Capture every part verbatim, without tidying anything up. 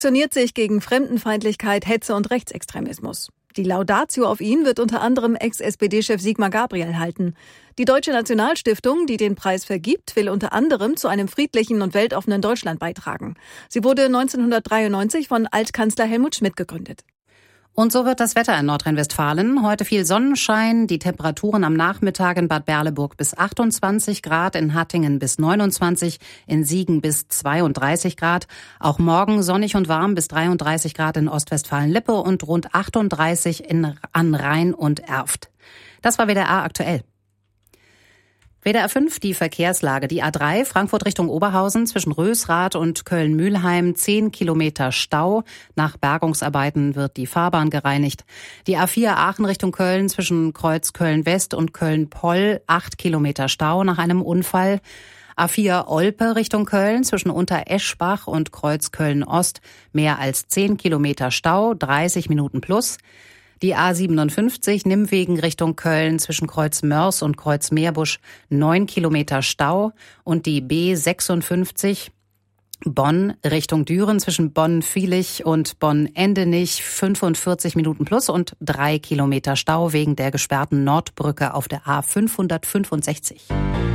Positioniert sich gegen Fremdenfeindlichkeit, Hetze und Rechtsextremismus. Die Laudatio auf ihn wird unter anderem Ex-S P D-Chef Sigmar Gabriel halten. Die Deutsche Nationalstiftung, die den Preis vergibt, will unter anderem zu einem friedlichen und weltoffenen Deutschland beitragen. Sie wurde neunzehnhundertdreiundneunzig von Altkanzler Helmut Schmidt gegründet. Und so wird das Wetter in Nordrhein-Westfalen. Heute viel Sonnenschein, die Temperaturen am Nachmittag in Bad Berleburg bis achtundzwanzig Grad, in Hattingen bis neunundzwanzig, in Siegen bis zweiunddreißig Grad. Auch morgen sonnig und warm bis dreiunddreißig Grad in Ostwestfalen-Lippe und rund achtunddreißig in, an Rhein und Erft. Das war W D R aktuell. W D R fünf, die Verkehrslage. Die A drei, Frankfurt Richtung Oberhausen, zwischen Rösrath und Köln-Mühlheim, zehn Kilometer Stau. Nach Bergungsarbeiten wird die Fahrbahn gereinigt. Die A vier, Aachen Richtung Köln, zwischen Kreuz Köln-West und Köln-Poll, acht Kilometer Stau nach einem Unfall. A vier, Olpe Richtung Köln, zwischen Untereschbach und Kreuz Köln-Ost, mehr als zehn Kilometer Stau, dreißig Minuten plus. Die A siebenundfünfzig, Nimwegen Richtung Köln, zwischen Kreuz Mörs und Kreuz Meerbusch, neun Kilometer Stau. Und die B sechsundfünfzig, Bonn Richtung Düren, zwischen Bonn-Vilich und Bonn-Endenich, fünfundvierzig Minuten plus und drei Kilometer Stau wegen der gesperrten Nordbrücke auf der A fünfhundertfünfundsechzig.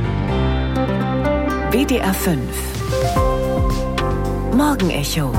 W D R fünf Morgenecho.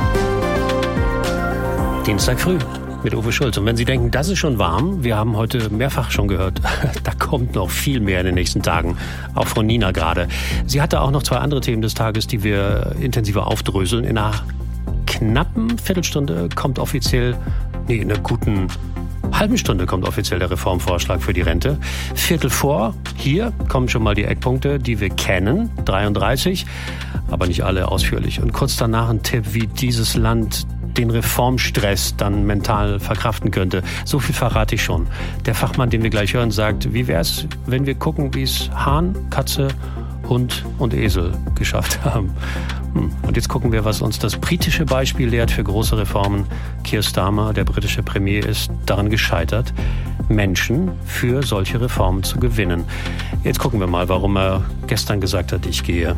Dienstag früh mit Uwe Schulz. Und wenn Sie denken, das ist schon warm, wir haben heute mehrfach schon gehört, da kommt noch viel mehr in den nächsten Tagen, auch von Nina gerade. Sie hatte auch noch zwei andere Themen des Tages, die wir intensiver aufdröseln. In einer knappen Viertelstunde kommt offiziell, nee, in einer guten halben Stunde kommt offiziell der Reformvorschlag für die Rente. Viertel vor, hier kommen schon mal die Eckpunkte, die wir kennen, dreiunddreißig, aber nicht alle ausführlich. Und kurz danach ein Tipp, wie dieses Land den Reformstress dann mental verkraften könnte. So viel verrate ich schon. Der Fachmann, den wir gleich hören, sagt, wie wär's, wenn wir gucken, wie es Hahn, Katze, Hund und Esel geschafft haben. Und jetzt gucken wir, was uns das britische Beispiel lehrt für große Reformen. Keir Starmer, der britische Premier, ist daran gescheitert, Menschen für solche Reformen zu gewinnen. Jetzt gucken wir mal, warum er gestern gesagt hat, ich gehe.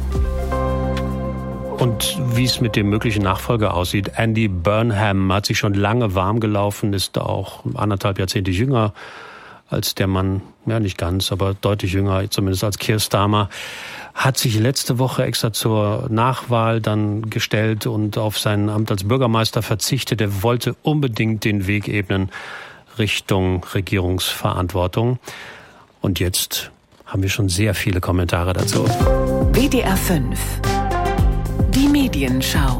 Und wie es mit dem möglichen Nachfolger aussieht. Andy Burnham hat sich schon lange warm gelaufen, ist auch anderthalb Jahrzehnte jünger als der Mann, ja nicht ganz, aber deutlich jünger, zumindest als Keir Starmer, hat sich letzte Woche extra zur Nachwahl dann gestellt und auf sein Amt als Bürgermeister verzichtet. Er wollte unbedingt den Weg ebnen Richtung Regierungsverantwortung. Und jetzt haben wir schon sehr viele Kommentare dazu. W D R fünf Die Medienschau.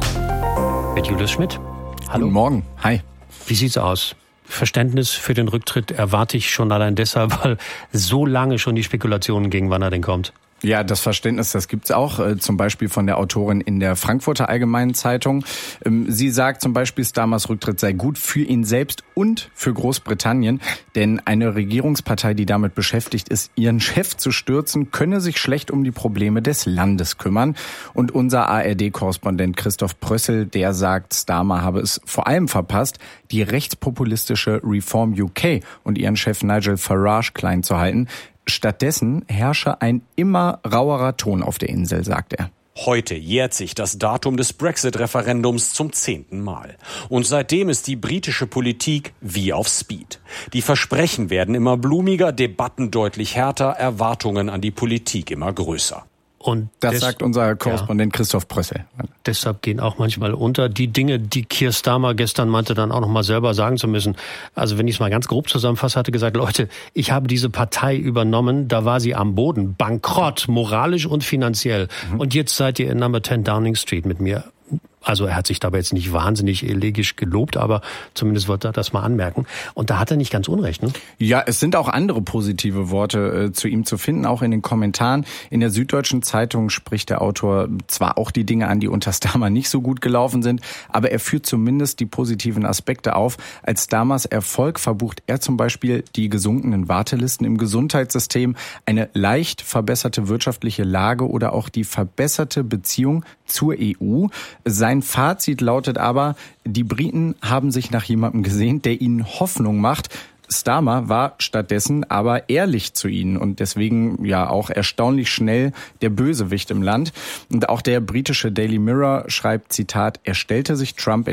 Mit Julius Schmidt. Hallo. Guten Morgen. Hi. Wie sieht's aus? Verständnis für den Rücktritt erwarte ich schon allein deshalb, weil so lange schon die Spekulationen gingen, wann er denn kommt. Ja, das Verständnis, das gibt's auch, äh, zum Beispiel von der Autorin in der Frankfurter Allgemeinen Zeitung. Ähm, sie sagt zum Beispiel, Starmers Rücktritt sei gut für ihn selbst und für Großbritannien, denn eine Regierungspartei, die damit beschäftigt ist, ihren Chef zu stürzen, könne sich schlecht um die Probleme des Landes kümmern. Und unser A R D-Korrespondent Christoph Prössel, der sagt, Starmer habe es vor allem verpasst, die rechtspopulistische Reform U K und ihren Chef Nigel Farage klein zu halten. Stattdessen herrsche ein immer rauerer Ton auf der Insel, sagt er. Heute jährt sich das Datum des Brexit-Referendums zum zehnten Mal. Und seitdem ist die britische Politik wie auf Speed. Die Versprechen werden immer blumiger, Debatten deutlich härter, Erwartungen an die Politik immer größer. Und das des, sagt unser Korrespondent ja, Christoph Prössel. Deshalb gehen auch manchmal unter die Dinge, die Keir Starmer gestern meinte, dann auch noch mal selber sagen zu müssen. Also wenn ich es mal ganz grob zusammenfasse, hatte gesagt, Leute, ich habe diese Partei übernommen, da war sie am Boden, bankrott, moralisch und finanziell. Mhm. Und jetzt seid ihr in Number zehn Downing Street mit mir. Also er hat sich dabei jetzt nicht wahnsinnig elegisch gelobt, aber zumindest wird er das mal anmerken. Und da hat er nicht ganz unrecht, ne? Ja, es sind auch andere positive Worte äh, zu ihm zu finden, auch in den Kommentaren. In der Süddeutschen Zeitung spricht der Autor zwar auch die Dinge an, die unter Starmer nicht so gut gelaufen sind, aber er führt zumindest die positiven Aspekte auf. Als Starmers Erfolg verbucht er zum Beispiel die gesunkenen Wartelisten im Gesundheitssystem, eine leicht verbesserte wirtschaftliche Lage oder auch die verbesserte Beziehung zur E U. Sein Fazit lautet aber, die Briten haben sich nach jemandem gesehnt, der ihnen Hoffnung macht. Starmer war stattdessen aber ehrlich zu ihnen und deswegen ja auch erstaunlich schnell der Bösewicht im Land. Und auch der britische Daily Mirror schreibt, Zitat, er stellte sich Trump